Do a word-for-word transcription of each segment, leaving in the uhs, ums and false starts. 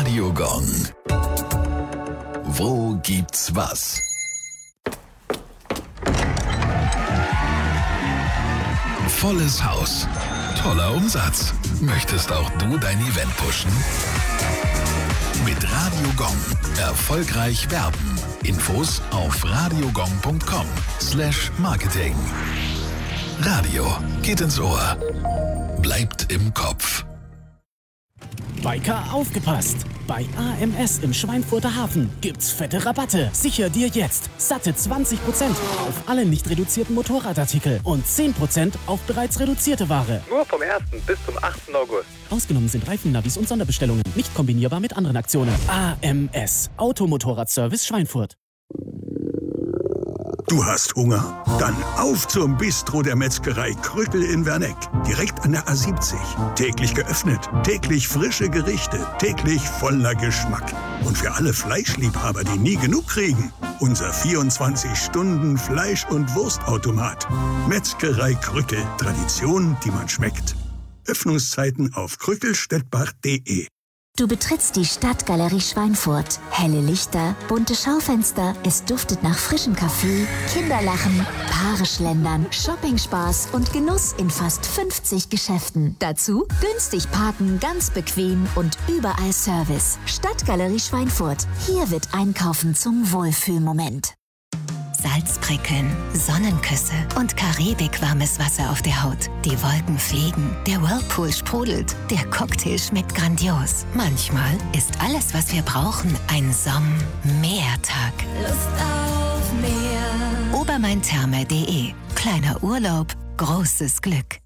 Radio Gong. Wo gibt's was? Volles Haus. Toller Umsatz. Möchtest auch du dein Event pushen? Mit Radio Gong. Erfolgreich werben. Infos auf radiogong punkt com slash marketing. Radio geht ins Ohr. Bleibt im Kopf. Biker, aufgepasst! Bei A M S im Schweinfurter Hafen gibt's fette Rabatte. Sicher dir jetzt satte zwanzig Prozent auf alle nicht reduzierten Motorradartikel und zehn Prozent auf bereits reduzierte Ware. Nur vom ersten bis zum achten August. Ausgenommen sind Reifennavis und Sonderbestellungen. Nicht kombinierbar mit anderen Aktionen. A M S. Automotorradservice Schweinfurt. Du hast Hunger? Dann auf zum Bistro der Metzgerei Krückel in Werneck. Direkt an der A siebzig. Täglich geöffnet, täglich frische Gerichte, täglich voller Geschmack. Und für alle Fleischliebhaber, die nie genug kriegen, unser vierundzwanzig Stunden Fleisch- und Wurstautomat. Metzgerei Krückel. Tradition, die man schmeckt. Öffnungszeiten auf krückelstedt-bach punkt de. Du betrittst die Stadtgalerie Schweinfurt. Helle Lichter, bunte Schaufenster, es duftet nach frischem Kaffee, Kinderlachen, Paare schlendern, Shoppingspaß und Genuss in fast fünfzig Geschäften. Dazu günstig parken, ganz bequem und überall Service. Stadtgalerie Schweinfurt. Hier wird Einkaufen zum Wohlfühlmoment. Salzprickeln, Sonnenküsse und karibik-warmes Wasser auf der Haut. Die Wolken fliegen, der Whirlpool sprudelt, der Cocktail schmeckt grandios. Manchmal ist alles, was wir brauchen, ein Somm-Meertag. Lust auf Meer. obermaintherme punkt de. Kleiner Urlaub, großes Glück.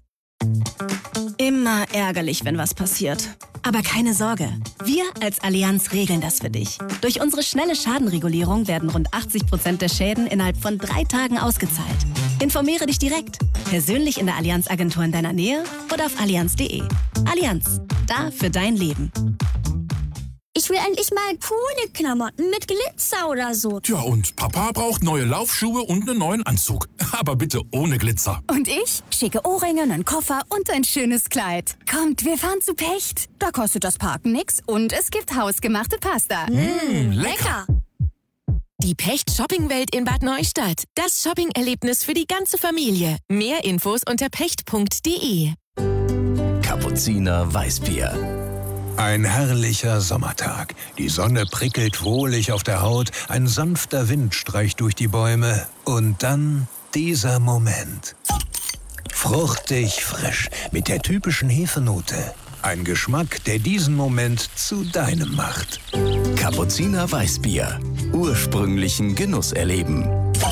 Immer ärgerlich, wenn was passiert. Aber keine Sorge, wir als Allianz regeln das für dich. Durch unsere schnelle Schadenregulierung werden rund achtzig Prozent der Schäden innerhalb von drei Tagen ausgezahlt. Informiere dich direkt, persönlich in der Allianz-Agentur in deiner Nähe oder auf allianz punkt de. Allianz, da für dein Leben. Ich will endlich mal coole Klamotten mit Glitzer oder so. Tja, und Papa braucht neue Laufschuhe und einen neuen Anzug. Aber bitte ohne Glitzer. Und ich? Schicke Ohrringe, einen Koffer und ein schönes Kleid. Kommt, wir fahren zu Pecht. Da kostet das Parken nix und es gibt hausgemachte Pasta. Mmh, lecker. Die Pecht-Shopping-Welt in Bad Neustadt. Das Shopping-Erlebnis für die ganze Familie. Mehr Infos unter pecht punkt de. Kapuziner Weißbier. Ein herrlicher Sommertag. Die Sonne prickelt wohlig auf der Haut, ein sanfter Wind streicht durch die Bäume und dann dieser Moment. Fruchtig frisch, mit der typischen Hefenote. Ein Geschmack, der diesen Moment zu deinem macht. Kapuziner Weißbier. Ursprünglichen Genuss erleben.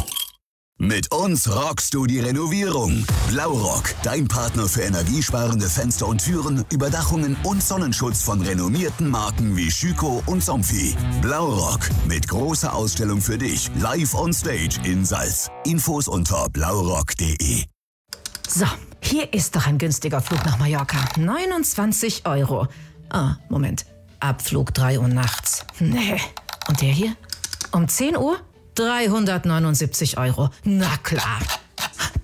Mit uns rockst du die Renovierung. Blaurock, dein Partner für energiesparende Fenster und Türen, Überdachungen und Sonnenschutz von renommierten Marken wie Schüco und Somfy. Blaurock, mit großer Ausstellung für dich, live on stage in Salz. Infos unter blaurock punkt de. So, hier ist doch ein günstiger Flug nach Mallorca. neunundzwanzig Euro. Ah, Moment. Abflug drei Uhr nachts. Nee. Und der hier? Um zehn Uhr? dreihundertneunundsiebzig Euro. Na klar.